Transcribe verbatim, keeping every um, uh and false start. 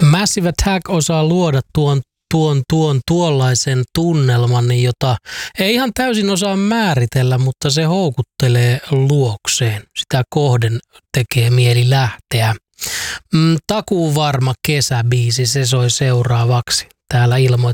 Massive Attack osaa luoda tuon, tuon, tuon tuollaisen tunnelman, jota ei ihan täysin osaa määritellä, mutta se houkuttelee luokseen. Sitä kohden tekee mieli lähteä. Mm, takuu varma kesäbiisi, se soi seuraavaksi. Täällä ilmoittaa